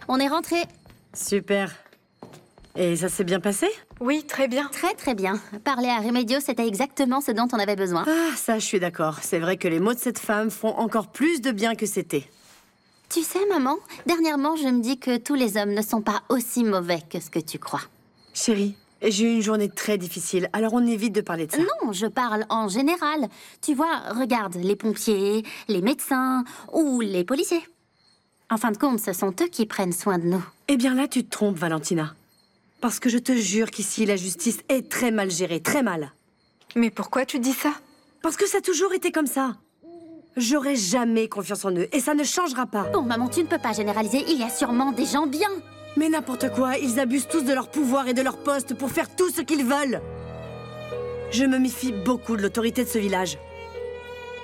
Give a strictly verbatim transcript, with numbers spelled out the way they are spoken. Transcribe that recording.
On est rentré. Super. Et ça s'est bien passé? Oui, très bien. Très très bien. Parler à Remedio, c'était exactement ce dont on avait besoin. Ah, ça, je suis d'accord. C'est vrai que les mots de cette femme font encore plus de bien que c'était. Tu sais, maman, dernièrement, je me dis que tous les hommes ne sont pas aussi mauvais que ce que tu crois. Chérie, j'ai eu une journée très difficile, alors on évite de parler de ça. Non, je parle en général. Tu vois, regarde, les pompiers, les médecins ou les policiers. En fin de compte, ce sont eux qui prennent soin de nous. Eh bien là, tu te trompes, Valentina. Parce que je te jure qu'ici, la justice est très mal gérée, très mal. Mais pourquoi tu dis ça? Parce que ça a toujours été comme ça. J'aurai jamais confiance en eux, et ça ne changera pas. Bon, maman, tu ne peux pas généraliser. Il y a sûrement des gens bien. Mais n'importe quoi, ils abusent tous de leur pouvoir et de leur poste pour faire tout ce qu'ils veulent. Je me méfie beaucoup de l'autorité de ce village.